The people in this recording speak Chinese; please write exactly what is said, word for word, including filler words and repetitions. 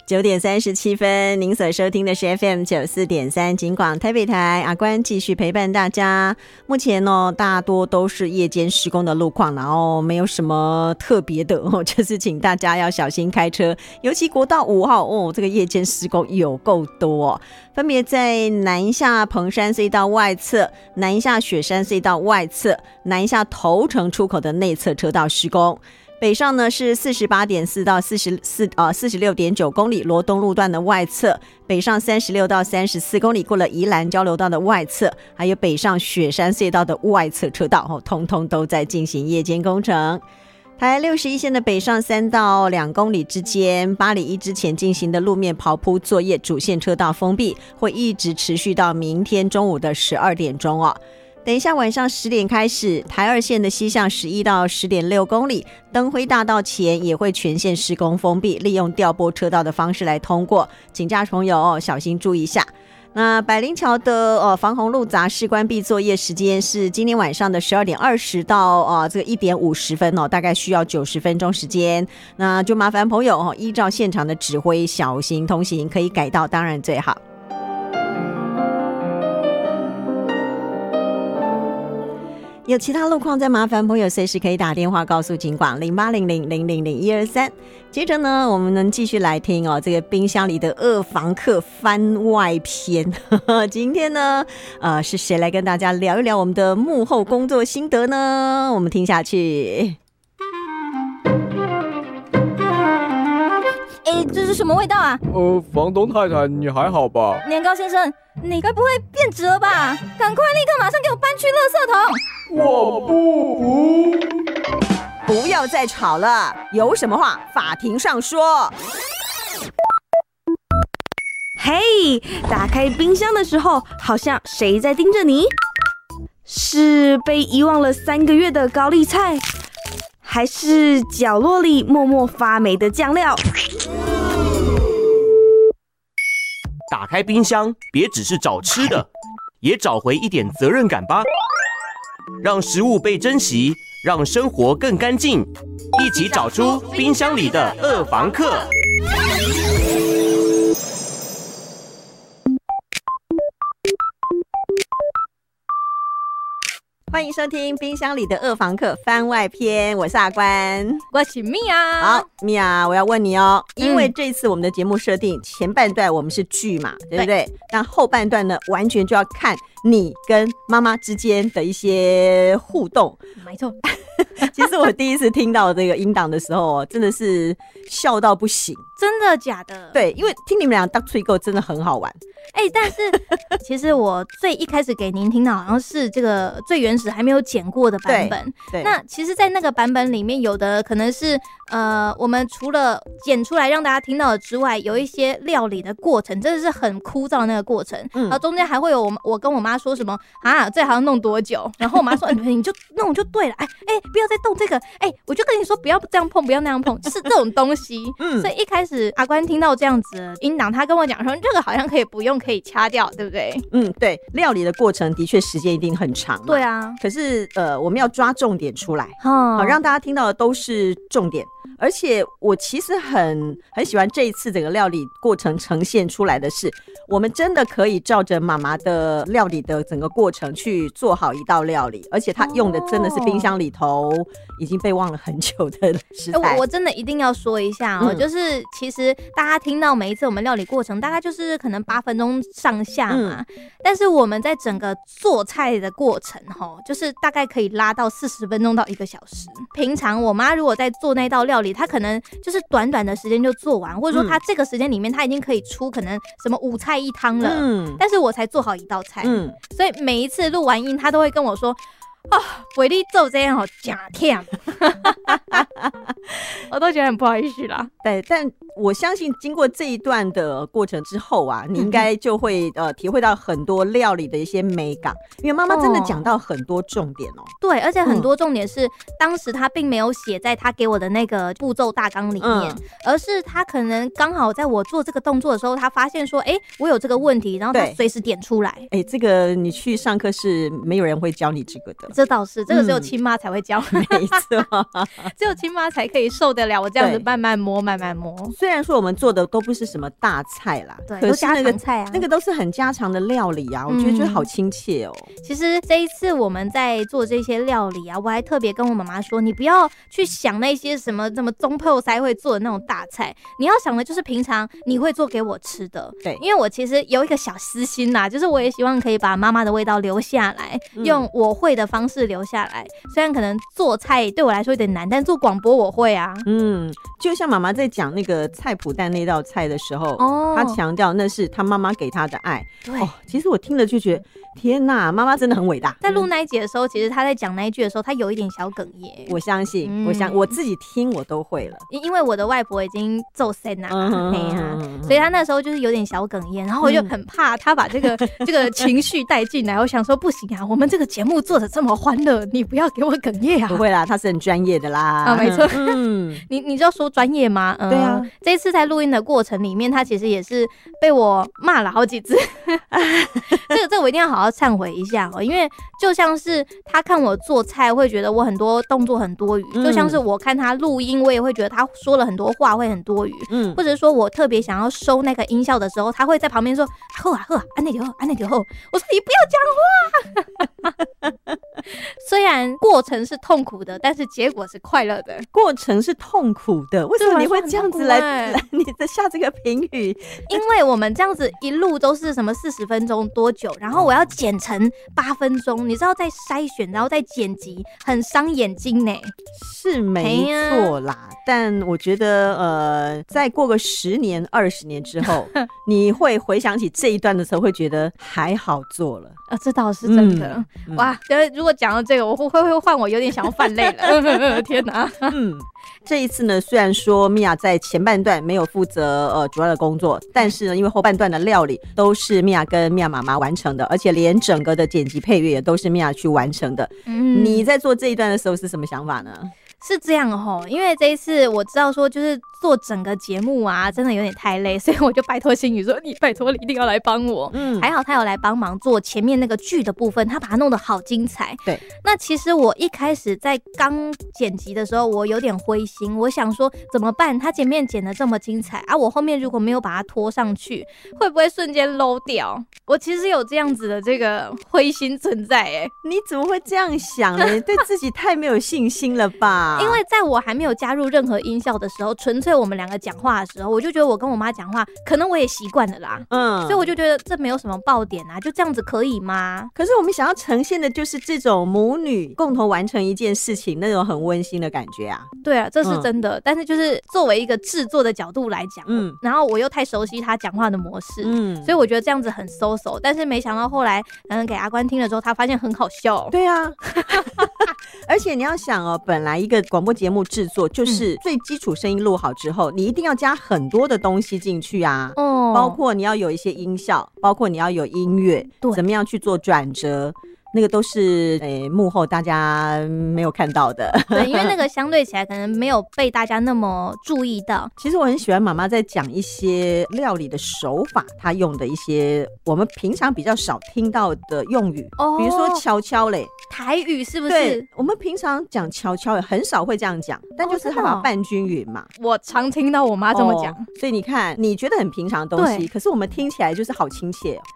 九点三十七分，您所收听的是 F M 九四点三警广台北台，阿关继续陪伴大家。目前呢，大多都是夜间施工的路况，然后没有什么特别的哦，就是请大家要小心开车，尤其国道五号哦，这个夜间施工有够多哦，分别在南下彭山隧道外侧、南下雪山隧道外侧、南下头城出口的内侧车道施工。北上呢是 四十八点四 到四十四呃 四十六点九 公里罗东路段的外侧，北上三十六到三十四公里过了宜兰交流道的外侧，还有北上雪山隧道的外侧车道哦，通通都在进行夜间工程。台六十一线的北上三到两公里之间，八里一之前进行的路面刨铺作业，主线车道封闭，会一直持续到明天中午的十二点钟哦。等一下晚上十点开始，台二线的西向十一到十点六公里，灯辉大道前也会全线施工封闭，利用调拨车道的方式来通过，请驾朋友、哦、小心注意一下。那百灵桥的呃防洪路匝事关闭作业时间是今天晚上的十二点二十到呃这个一点五十分哦，大概需要九十分钟时间。那就麻烦朋友哦，依照现场的指挥小心通行，可以改道当然最好。有其他路况再麻烦朋友随时可以打电话告诉警广零八零零零零零一二三。接着呢，我们能继续来听哦，这个冰箱里的二房客番外篇。今天呢，呃，是谁来跟大家聊一聊我们的幕后工作心得呢？我们听下去。 哎，这是什么味道啊？ 呃，房东太太，你还好吧？ 年糕先生，你该不会变质了吧？赶快立刻马上给我搬去垃圾桶！ 我不不要再吵了，有什么话法庭上说。 嘿，打开冰箱的时候，好像谁在盯着你？是被遗忘了三个月的高丽菜，还是角落里默默发霉的酱料？ 打开冰箱，别只是找吃的，也找回一点责任感吧。让食物被珍惜，让生活更干净，一起找出冰箱里的二房客。 欢迎收听冰箱里的二房客番外篇，我是阿关， 我是米娅。 好，米娅，我要问你哦，因为这次我们的节目设定前半段我们是剧嘛，对不对？那后半段呢，完全就要看你跟妈妈之间的一些互动。 没错。 其实我第一次听到这个音档的时候，真的是笑到不行。 真的假的？ 对，因为听你们俩当吹够真的很好玩。 哎、欸，但是其实我最一开始给您听到好像是这个最原始还没有剪过的版本。 对，对那其实，在那个版本里面，有的可能是呃，我们除了剪出来让大家听到的之外，有一些料理的过程，真的是很枯燥的那个过程。嗯，然后中间还会有我我跟我妈说什么啊，这好像弄多久？然后我妈说，你就弄就对了。哎哎、欸，不要再动这个。哎、欸，我就跟你说，不要这样碰，不要那样碰，就是这种东西。嗯，所以一开始阿关听到这样子的音档，他跟我讲说，这个好像可以不用，可以掐掉，对不对？ 嗯，对，料理的过程的确时间一定很长。 对啊， 可是呃，我们要抓重点出来，好、嗯、让大家听到的都是重点。而且我其实很很喜欢这一次整个料理过程呈现出来的是，我们真的可以照着妈妈的料理的整个过程去做好一道料理，而且她用的真的是冰箱里头已经被忘了很久的食材。 欸、我, 我真的一定要说一下哦、嗯，就是其实大家听到每一次我们料理过程大概就是可能八分钟上下嘛、嗯，但是我们在整个做菜的过程齁，就是大概可以拉到四十分钟到一个小时。平常我妈如果在做那道料理，她可能就是短短的时间就做完，或者说她这个时间里面她已经可以出可能什么五菜一汤了，嗯，但是我才做好一道菜，嗯，所以每一次录完音，她都会跟我说。哦，为你做这样好假甜，我都觉得很不好意思啦。 对，但我相信经过这一段的过程之后啊，你应该就会呃体会到很多料理的一些美感，因为妈妈真的讲到很多重点哦。 对，而且很多重点是、嗯、当时她并没有写在她给我的那个步骤大纲里面、嗯，而是她可能刚好在我做这个动作的时候，她发现说，哎、欸，我有这个问题，然后她随时点出来。 哎、欸，这个你去上课是没有人会教你这个的。 这倒是，这个只有亲妈才会教， 没错， 只有亲妈才可以受得了我这样子慢慢磨，慢慢磨。 虽然说我们做的都不是什么大菜啦， 对， 可是那个家常菜啊， 那个都是很家常的料理啊，我觉得觉得好亲切哦。 其实这一次我们在做这些料理啊，我还特别跟我妈妈说，你不要去想那些什么什么中破塞会做的那种大菜，你要想的就是平常你会做给我吃的。 对， 因为我其实有一个小私心啦，就是我也希望可以把妈妈的味道留下来，嗯、用我会的方式留下来。虽然可能做菜对我来说有点难，但做广播我会啊。 嗯，就像妈妈在讲那个菜脯蛋那道菜的时候， 哦， 她强调那是她妈妈给她的爱。 对、 哦，其实我听了就觉得，天哪，妈妈真的很伟大。 在录那一集的时候，其实她在讲那一句的时候，她有一点小哽咽。 我相信， 嗯、 我想我自己听我都会了， 因为我的外婆已经做生了， 嗯嘿啊，所以她那时候就是有点小哽咽，然后我就很怕她把这个、嗯、这个情绪带进来。我想说不行啊，我们这个节目做的这么欢乐，你不要给我哽咽啊。 不会啦，她是很专业的啦。 啊，没错。 嗯， 你你知道说专业吗？嗯， 对啊。 这一次在录音的过程里面，她其实也是被我骂了好几次。这个这个我一定要好好忏悔一下哦，因为就像是她看我做菜，会觉得我很多动作很多余；嗯、就像是我看她录音，我也会觉得她说了很多话会很多余。嗯，或者说我特别想要收那个音效的时候，她会在旁边说：“呵啊呵啊，安内就好，安内就好。”我说：“你不要讲话。”虽然过程是痛苦的，但是结果是快乐的。 过程是痛苦的，为什么你会这样子来来你的下这个评语？ 因为我们这样子一路都是什么四十分钟多久，然后我要剪成八分钟，你知道再筛选，然后再剪辑，很伤眼睛呢。 是没错啦，啊、但我觉得呃，再过个十年、二十年之后，你会回想起这一段的时候，会觉得还好做了。 啊，这倒是真的。嗯嗯、哇，如果讲到这个，我会会换我有点想要泛泪了。天哪！ 嗯，这一次呢，虽然说米娅在前半段没有负责呃主要的工作，但是呢，因为后半段的料理都是米娅跟米娅妈妈完成的，而且连整个的剪辑配乐也都是米娅去完成的。嗯，你在做这一段的时候是什么想法呢？ 是这样齁，因为这一次我知道说就是做整个节目啊，真的有点太累，所以我就拜托星宇说，你拜托你一定要来帮我。嗯，还好他有来帮忙做前面那个剧的部分，他把它弄得好精彩。 对，那其实我一开始在刚剪辑的时候，我有点灰心，我想说怎么办？他前面剪得这么精彩啊，我后面如果没有把它拖上去，会不会瞬间 low 掉？我其实有这样子的这个灰心存在。哎、欸， 你怎么会这样想呢？对自己太没有信心了吧？ 因为在我还没有加入任何音效的时候，纯粹我们两个讲话的时候，我就觉得我跟我妈讲话，可能我也习惯了啦。嗯，所以我就觉得这没有什么爆点啊，就这样子可以吗？ 可是我们想要呈现的就是这种母女共同完成一件事情那种很温馨的感觉啊。 对啊，这是真的。嗯、但是就是作为一个制作的角度来讲，嗯，然后我又太熟悉他讲话的模式，嗯，所以我觉得这样子很 so so。但是没想到后来，嗯，给阿关听了之后，他发现很好笑。 对啊。而且你要想哦，本来一个广播节目制作就是最基础声音录好之后，嗯、你一定要加很多的东西进去啊，哦，包括你要有一些音效，包括你要有音乐，怎么样去做转折。那个都是诶幕后大家没有看到的， 对，因为那个相对起来可能没有被大家那么注意到。 其实我很喜欢妈妈在讲一些料理的手法，她用的一些我们平常比较少听到的用语，哦、比如说悄悄嘞， 台语是不是？ 对，我们平常讲悄悄也很少会这样讲，但就是它把它拌均匀嘛。 哦、我常听到我妈这么讲、哦， 所以你看，你觉得很平常的东西，可是我们听起来就是好亲切。